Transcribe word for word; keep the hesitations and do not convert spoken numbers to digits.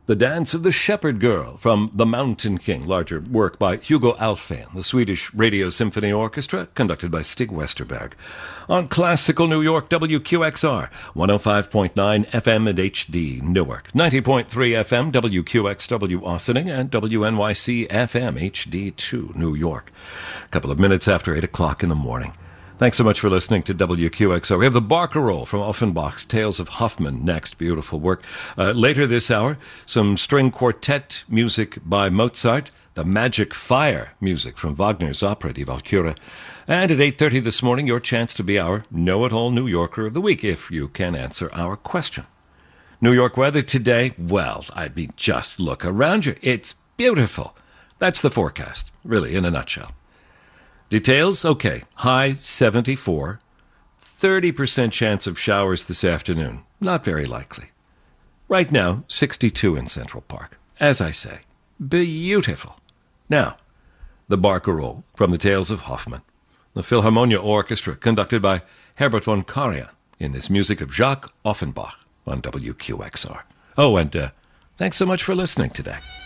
The Dance of the Shepherd Girl from The Mountain King, larger work by Hugo Alfvén, the Swedish Radio Symphony Orchestra, conducted by Stig Westerberg. On Classical New York, W Q X R, one oh five point nine F M and H D, Newark, ninety point three F M, W Q X W, Austining, and W N Y C F M, H D two, New York. A couple of minutes after eight o'clock in the morning. Thanks so much for listening to W Q X R. We have the Barcarolle from Offenbach's Tales of Hoffmann next. Beautiful work. Uh, later this hour, some string quartet music by Mozart, the Magic Fire music from Wagner's opera Die Walküre. And at eight thirty this morning, your chance to be our Know-It-All New Yorker of the Week, if you can answer our question. New York weather today, well, I mean, just look around you. It's beautiful. That's the forecast, really, in a nutshell. Details? Okay. High seventy-four. thirty percent chance of showers this afternoon. Not very likely. Right now, sixty-two in Central Park. As I say, beautiful. Now, the Barcarolle from the Tales of Hoffmann. The Philharmonia Orchestra, conducted by Herbert von Karajan, in this music of Jacques Offenbach on W Q X R. Oh, and uh, thanks so much for listening today.